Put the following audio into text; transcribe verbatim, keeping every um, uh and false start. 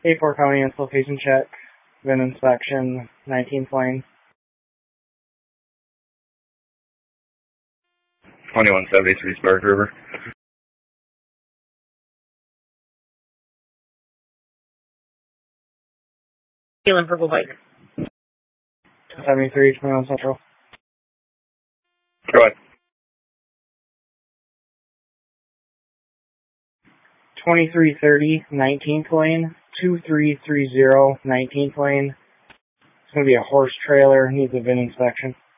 A four County location check, V I N inspection, nineteenth lane. twenty-one seventy-three Spark River. Feeling purple bike. seventy-three, twenty-one Central. Go ahead. twenty-three thirty, nineteenth lane, two three three zero, nineteenth lane. It's going to be a horse trailer, needs a V I N inspection.